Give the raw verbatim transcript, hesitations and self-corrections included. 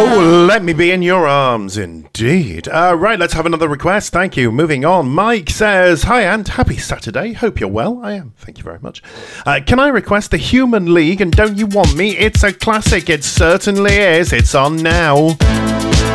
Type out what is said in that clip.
Oh, let me be in your arms, indeed. Uh, right, let's have another request. Thank you. Moving on. Mike says, hi, and happy Saturday. Hope you're well. I am. Thank you very much. Uh, can I request the Human League and Don't You Want Me? It's a classic. It certainly is. It's on now.